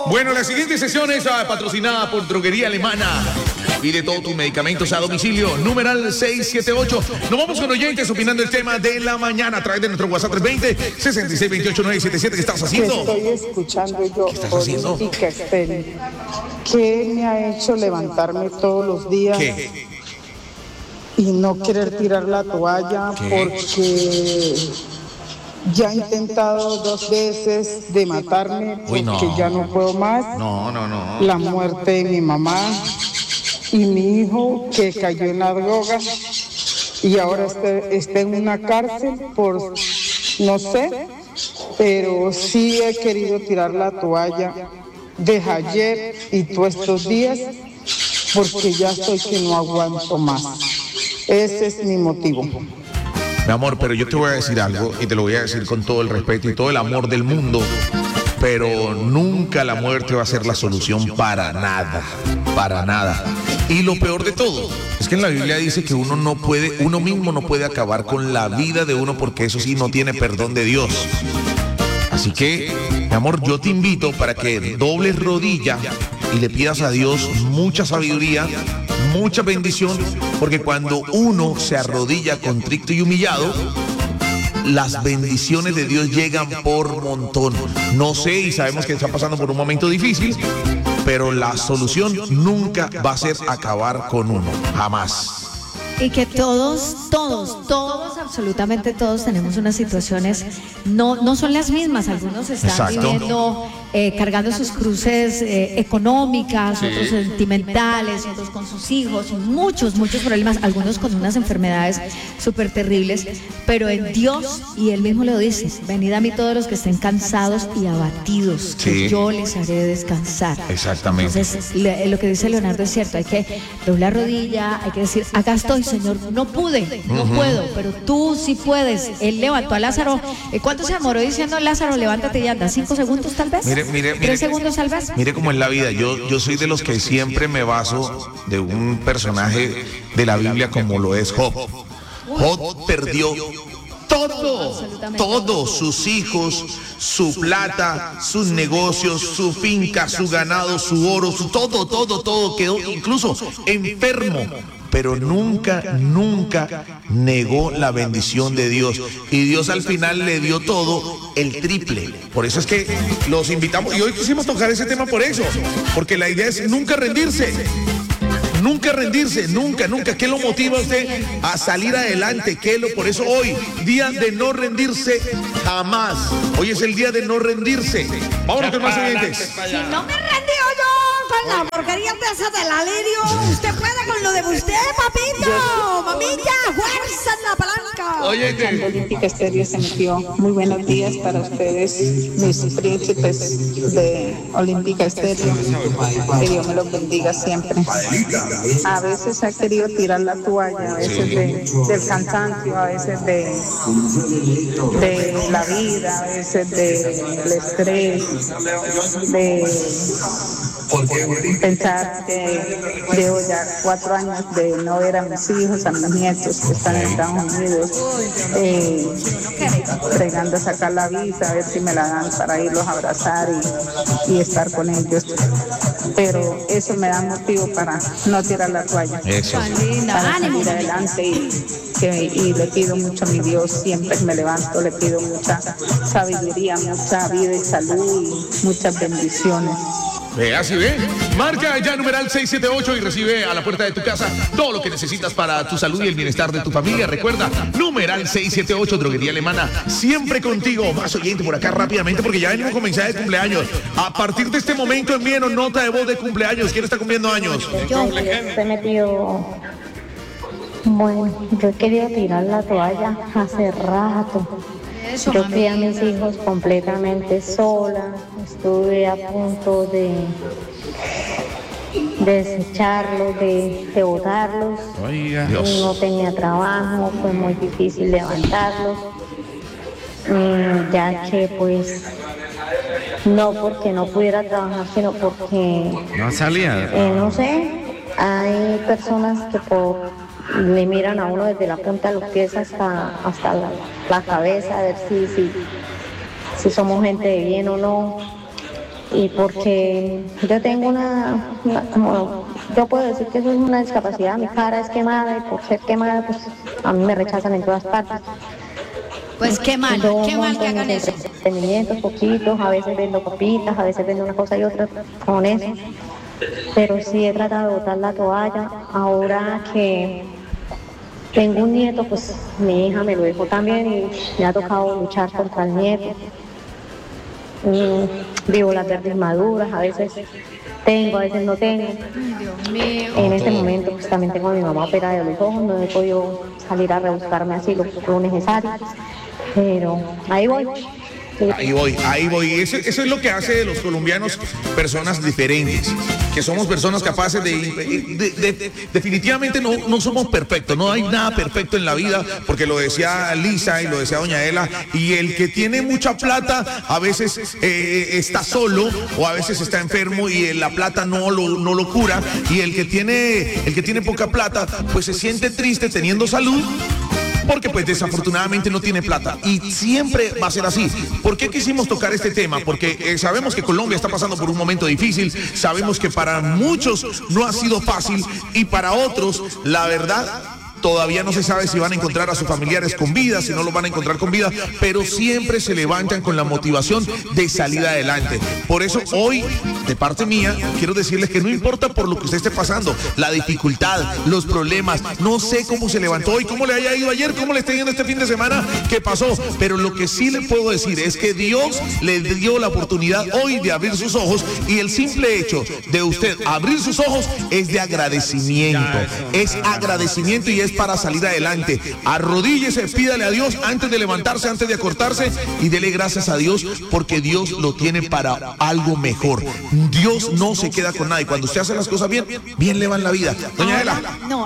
Bueno, la siguiente sesión es patrocinada por Droguería Alemana. Pide todos tus medicamentos a domicilio. Numeral 678. Nos vamos con oyentes opinando el tema de la mañana a través de nuestro WhatsApp 320-6628-977. ¿Qué estás haciendo? Estoy escuchando yo. ¿Qué estás haciendo? ¿Qué me ha hecho levantarme todos los días? ¿Qué? Y no querer tirar la toalla. ¿Qué? Porque ya he intentado 2 veces de matarme porque ya no puedo más. No. La muerte de mi mamá y mi hijo que cayó en la droga y ahora está en una cárcel por no sé, pero sí he querido tirar la toalla desde ayer y todos estos días porque ya estoy que no aguanto más. Ese es mi motivo. Mi amor, pero yo te voy a decir algo y te lo voy a decir con todo el respeto y todo el amor del mundo, pero nunca la muerte va a ser la solución para nada. Y lo peor de todo es que en la Biblia dice que uno mismo no puede acabar con la vida de uno porque eso sí no tiene perdón de Dios. Así que, mi amor, yo te invito para que dobles rodilla y le pidas a Dios mucha sabiduría, mucha bendición, porque cuando uno se arrodilla contrito y humillado, las bendiciones de Dios llegan por montón. No sé, y sabemos que está pasando por un momento difícil, pero la solución nunca va a ser acabar con uno, jamás. Y que todos, absolutamente todos tenemos unas situaciones, no son las mismas. Algunos están viviendo, cargando sus cruces económicas, otros sentimentales, otros con sus hijos, muchos problemas, algunos con unas enfermedades súper terribles, pero en Dios, y Él mismo lo dice, venid a mí todos los que estén cansados y abatidos, que yo les haré descansar. Exactamente. Entonces, lo que dice Leonardo es cierto, hay que doblar rodilla, hay que decir, acá estoy, Señor, no puedo, pero tú sí puedes. Él levantó a Lázaro. ¿Cuánto se demoró diciendo Lázaro, levántate y anda? ¿5 segundos tal vez? Mire, 3 segundos tal vez. Mire cómo es la vida. Yo soy de los que siempre me baso de un personaje de la Biblia como lo es Job. Job perdió todo, sus hijos, su plata, sus negocios, su finca, su ganado, su oro, todo, quedó incluso enfermo. Pero nunca negó la bendición de Dios. Y Dios al final le dio todo el triple. Por eso es que los invitamos. Y hoy quisimos tocar ese tema por eso. Porque la idea es nunca rendirse. Nunca. ¿Qué lo motiva a usted a salir adelante? Por eso hoy, día de no rendirse jamás. Hoy es el día de no rendirse. Vámonos con más oyentes. Si no me rendí yo con la porquería de esa del alirio, usted puede con lo de usted, papito. Mamilla, fuerza en la palanca. Oyente. Olímpica Estéreo se metió. Muy buenos días para ustedes, mis príncipes de Olímpica Estéreo. Que Dios me los bendiga siempre. A veces ha querido tirar la toalla, a veces del cansancio, a veces de la vida, a veces del estrés, de pensar que llevo ya 4 años de no ver a mis hijos, a mis nietos que están en Estados Unidos, tratando de sacar la visa, a ver si me la dan para irlos a abrazar y estar con ellos. Pero eso me da motivo para no tirar la toalla, para salir adelante y le pido mucho a mi Dios, siempre me levanto, le pido mucha sabiduría, mucha vida y salud y muchas bendiciones. Así ve, marca ya numeral 678 y recibe a la puerta de tu casa todo lo que necesitas para tu salud y el bienestar de tu familia. Recuerda, numeral 678, Droguería Alemana, siempre contigo. Más oyente por acá rápidamente porque ya venimos con mensaje de cumpleaños. A partir de este momento envíenos nota de voz de cumpleaños. ¿Quién está cumpliendo años? Yo he metido... Bueno, yo he querido tirar la toalla hace rato. Yo crié a mis hijos completamente sola, estuve a punto de desecharlos, de botarlos. No tenía trabajo, fue muy difícil levantarlos, ya que pues no porque no pudiera trabajar, sino porque no salía. No sé, hay personas que le miran a uno desde la punta de los pies hasta la cabeza, a ver si somos gente de bien o no. y porque yo tengo yo puedo decir que eso es una discapacidad, mi cara es quemada y por ser quemada pues a mí me rechazan en todas partes. Pues qué mal que hagan eso. Entretenimientos poquitos, a veces vendo copitas, a veces vendo una cosa y otra con eso, pero sí he tratado de botar la toalla. Ahora que tengo un nieto, pues mi hija me lo dejó también y me ha tocado luchar contra el nieto. Vivo las verdes maduras, a veces tengo, a veces no tengo. Dios mío. En este momento pues también tengo a mi mamá operada de los ojos, no he podido salir a rebuscarme así lo necesario, pero ahí voy. Ahí voy. Eso es lo que hace de los colombianos personas diferentes, que somos personas capaces definitivamente no somos perfectos, no hay nada perfecto en la vida, porque lo decía Lisa y lo decía doña Ela, y el que tiene mucha plata a veces está solo o a veces está enfermo y la plata no lo cura, y el que tiene poca plata pues se siente triste teniendo salud, porque pues desafortunadamente no tiene plata, y siempre va a ser así. ¿Por qué quisimos tocar este tema? Porque sabemos que Colombia está pasando por un momento difícil, sabemos que para muchos no ha sido fácil y para otros, la verdad, todavía no se sabe si van a encontrar a sus familiares con vida, si no los van a encontrar con vida, pero siempre se levantan con la motivación de salir adelante. Por eso hoy, de parte mía, quiero decirles que no importa por lo que usted esté pasando, la dificultad, los problemas, no sé cómo se levantó hoy, cómo le haya ido ayer, cómo le está yendo este fin de semana que pasó, pero lo que sí le puedo decir es que Dios le dio la oportunidad hoy de abrir sus ojos, y el simple hecho de usted abrir sus ojos es de agradecimiento, y es para salir adelante. Arrodíllese, pídale a Dios antes de levantarse, antes de acostarse, y dele gracias a Dios, porque Dios lo tiene para algo mejor. Dios no se queda con nada, y cuando usted hace las cosas bien le va en la vida. Doña Ela.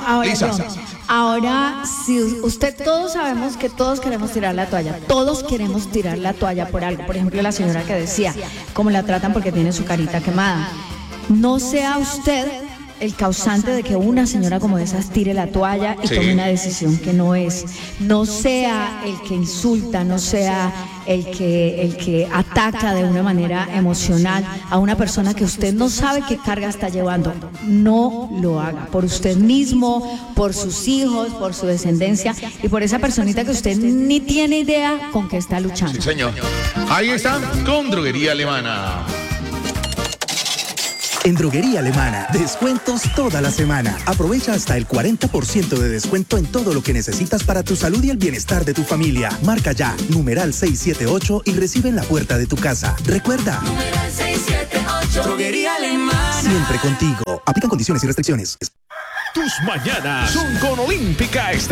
Ahora, si usted, todos sabemos que todos queremos tirar la toalla, todos queremos tirar la toalla por algo. Por ejemplo, la señora que decía, cómo la tratan porque tiene su carita quemada. No sea usted el causante de que una señora como esas tire la toalla y tome una decisión que no es. No sea el que insulta, no sea el que ataca de una manera emocional a una persona que usted no sabe qué carga está llevando. No lo haga, por usted mismo, por sus hijos, por su descendencia y por esa personita que usted ni tiene idea con qué está luchando. Sí, señor. Ahí está, con Droguería Alemana. En Droguería Alemana, descuentos toda la semana. Aprovecha hasta el 40% de descuento en todo lo que necesitas para tu salud y el bienestar de tu familia. Marca ya, numeral 678 y recibe en la puerta de tu casa. Recuerda, numeral 678. Droguería Alemana. Siempre contigo. Aplican condiciones y restricciones. Tus mañanas son con Olímpica Estéreo.